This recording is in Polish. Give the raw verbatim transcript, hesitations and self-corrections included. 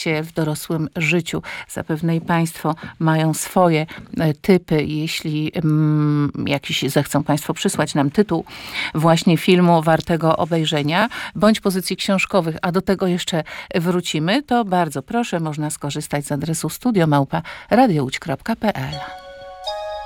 się w dorosłym życiu. Zapewne i Państwo mają swoje typy. Jeśli mm, jakiś zechcą Państwo przysłać nam tytuł właśnie filmu wartego obejrzenia, bądź pozycji książkowych, a do tego jeszcze wrócimy, to bardzo proszę, można skorzystać z adresu studio małpa radiołódź kropka p l.